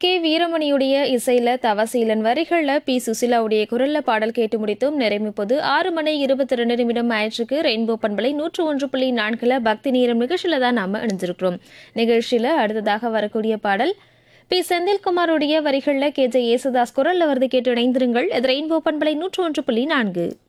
K வீரமணியுடைய இசையில தவசீலன் வரிகள்ல B சுசிலாவுடைய குரல்ல பாடல் கேட்டு முடித்தும் நிறைமிப்பது 6:22 ஆயிற்றுக்கு ரெயின்போ பண்பலை 101.4 பக்தி நேரம் நிகழ்ச்சியில தான் நாம இணைஞ்சிருக்கிறோம். நிகழ்ச்சியில அடுத்ததாக வரக்கூடிய பாடல் பி செந்தில்குமாருடைய வரிகள்ல கே ஜே யேசுதாஸ் குரல்ல வருது. கேட்டு இணைந்திருங்கள். இது ரெயின்போ பண்பலை 101.4.